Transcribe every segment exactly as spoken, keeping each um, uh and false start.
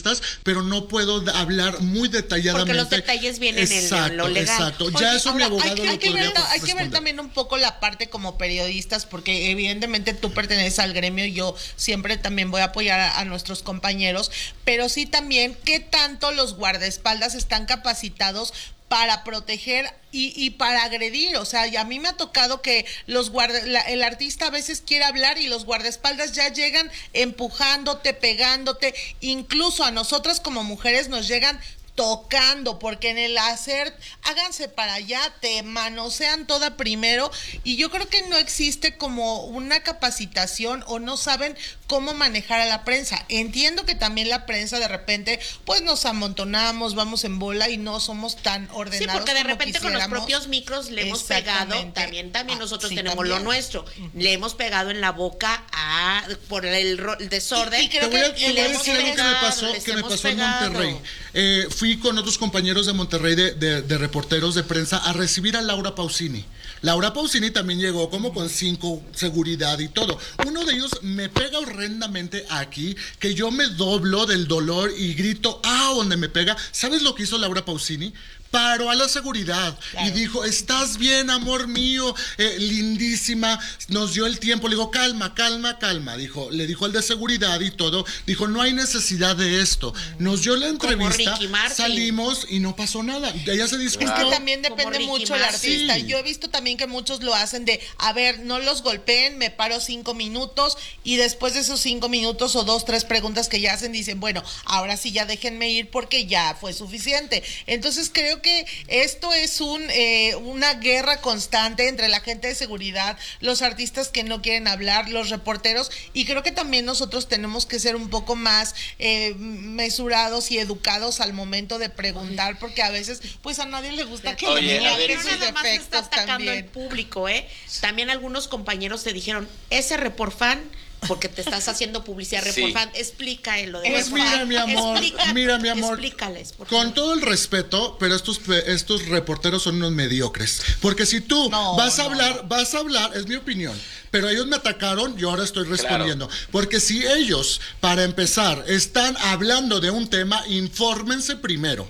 periodistas, pero no puedo hablar muy detalladamente. Porque los detalles vienen exacto, en lo legal. Exacto, Oye, ya eso ahora, mi abogado hay que, hay lo que podría ver, Hay que ver responder. también un poco la parte como periodistas, porque evidentemente tú perteneces al gremio y yo siempre también voy a apoyar a, a nuestros compañeros, pero sí también qué tanto los guardaespaldas están capacitados para proteger y, y para agredir. O sea, y a mí me ha tocado que los guarda, la, el artista a veces quiere hablar y los guardaespaldas ya llegan empujándote, pegándote, incluso a nosotras como mujeres nos llegan tocando, porque en el hacer, háganse para allá, te manosean toda primero, y yo creo que no existe como una capacitación o no saben cómo manejar a la prensa. Entiendo que también la prensa de repente, pues nos amontonamos, vamos en bola y no somos tan ordenados. Sí, porque de como repente con los propios micros le hemos pegado, también, también ah, nosotros sí, tenemos también. lo nuestro, le hemos pegado en la boca a por el, el desorden. Y, y creo Te voy a, que te voy le a hemos decir algo que me pegado, pasó, les que me hemos pasó en pegado. Monterrey. Eh, fui con otros compañeros de Monterrey de, de, de reporteros de prensa a recibir a Laura Pausini. Laura Pausini también llegó como con cinco seguridad y todo. Uno de ellos me pega horrendamente aquí, que yo me doblo del dolor y grito, ¡ah! Donde me pega. ¿Sabes lo que hizo Laura Pausini? Paró a la seguridad, claro, y dijo, ¿estás bien, amor mío? Eh, lindísima, nos dio el tiempo, le digo, calma, calma, calma, dijo, le dijo al de seguridad y todo, dijo, no hay necesidad de esto, nos dio la entrevista, salimos y no pasó nada, ella se disculpó. Es que también depende mucho el artista, sí. Yo he visto también que muchos lo hacen de, a ver, no los golpeen, me paro cinco minutos, y después de esos cinco minutos o dos, tres preguntas que ya hacen, dicen, bueno, ahora sí ya déjenme ir porque ya fue suficiente. Entonces creo que esto es un eh, una guerra constante entre la gente de seguridad, los artistas que no quieren hablar, los reporteros, y creo que también nosotros tenemos que ser un poco más eh, mesurados y educados al momento de preguntar, porque a veces pues a nadie le gusta que Oye, le a ver, digan sus nada más te está defectos atacando también. el público, ¿eh? También algunos compañeros te dijeron, ese report fan, porque te estás haciendo publicidad report Sí. fan, explica lo de Pues report mira, fan. mi amor, Explica, mira, mi amor, explícales, por con favor. todo el respeto, pero estos estos reporteros son unos mediocres, porque si tú No, vas a no, hablar, no. vas a hablar, es mi opinión, pero ellos me atacaron, yo ahora estoy respondiendo, Claro. porque si ellos, para empezar, están hablando de un tema, infórmense primero.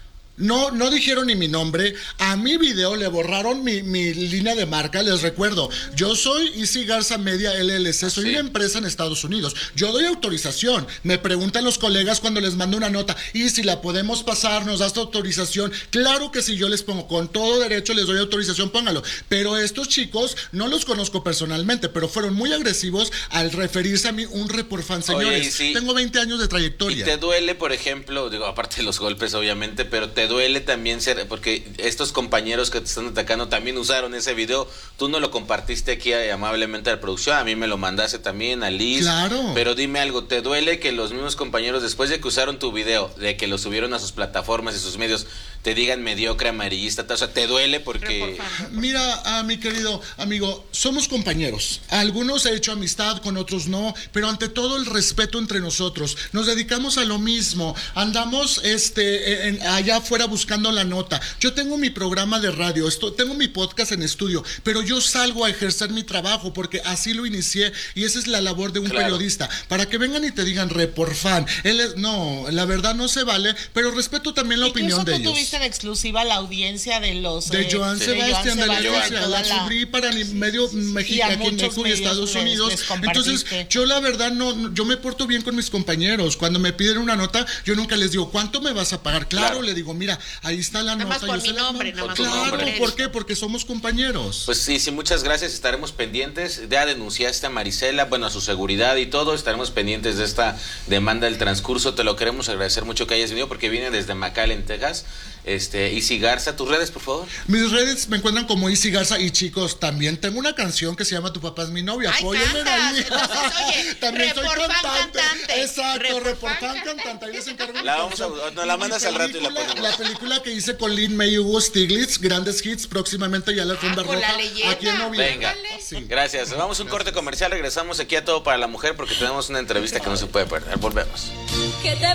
No, no dijeron ni mi nombre. A mi video le borraron mi, mi línea de marca. Les recuerdo, yo soy Easy Garza Media L L C, soy Sí. una empresa en Estados Unidos. Yo doy autorización. Me preguntan los colegas cuando les mando una nota, y si la podemos pasar, nos das tu autorización. Claro que si yo les pongo con todo derecho, les doy autorización, póngalo. Pero estos chicos no los conozco personalmente, pero fueron muy agresivos al referirse a mí, un report fan, señores. Oye, y sí. Tengo veinte años de trayectoria. Y te duele, por ejemplo, digo, aparte de los golpes, obviamente, pero te duele también ser, porque estos compañeros que te están atacando también usaron ese video. Tú no lo compartiste aquí eh, amablemente a la producción, a mí me lo mandaste también, a Liz. Claro. Pero dime algo, ¿te duele que los mismos compañeros, después de que usaron tu video, de que lo subieron a sus plataformas y sus medios, te digan mediocre, amarillista, tal? O sea, ¿te duele porque...? Mira, a mi querido amigo, somos compañeros. Algunos he hecho amistad, con otros no, pero ante todo el respeto entre nosotros. Nos dedicamos a lo mismo. Andamos este, en, allá afuera buscando la nota. Yo tengo mi programa de radio, esto, tengo mi podcast en estudio, pero yo salgo a ejercer mi trabajo porque así lo inicié y esa es la labor de un Claro. periodista. Para que vengan y te digan report fan. Él es, no, la verdad no se vale, pero respeto también la opinión de Incluso tú ellos. tuviste en exclusiva la audiencia de los De eh, Joan Sí. Sebastián, de la Sebastián, agencia, toda la la- sufrí para ni medio México, Y a aquí en muchos México y medios Estados les- Unidos. les compartiste. Entonces, yo la verdad no, no- yo me porto bien con mis compañeros. Cuando me piden una nota, yo nunca les digo, ¿cuánto me vas a pagar? Claro, Claro. le digo, mira, ahí está la Nada más nota. por yo mi se la nombre, mando. nada más por tu Claro, nombre. ¿por qué? Porque somos compañeros. Pues sí, sí, muchas gracias, estaremos pendientes. Ya denunciaste a Marisela, bueno, a su seguridad y todo, estaremos pendientes de esta demanda del transcurso. Te lo queremos agradecer mucho que hayas venido porque viene desde McAllen, Texas. Este, Easy Garza, tus redes, por favor. Mis redes me encuentran como Easy Garza y chicos, también tengo una canción que se llama Tu papá es mi novia. Ay, Apóyenme cantas. ahí. Entonces, oye, también soy report fan cantante. cantante. Exacto, Report report fan fan cantante. Ahí les encargo una La vamos a- canción. nos la Y mi mandas al rato y la película- ponemos. La película que hice con Lin May y Hugo Stiglitz, grandes hits, próximamente ya la alfombra con la roja leyenda. aquí en noviembre. Venga, Sí. gracias. Vamos a un corte comercial, regresamos aquí a Todo para la Mujer porque tenemos una entrevista que no se puede perder. Volvemos. Que te